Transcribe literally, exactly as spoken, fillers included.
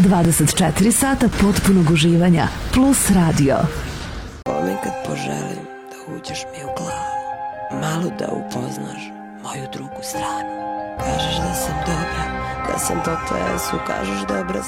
dvadeset četiri sata potpunog uživanja plus radio. Ponekad poželim da uđeš mi u glavu, malo da upoznaš moju drugu stranu. Kažeš da sam dobra, da sam po plesu, kažeš dobra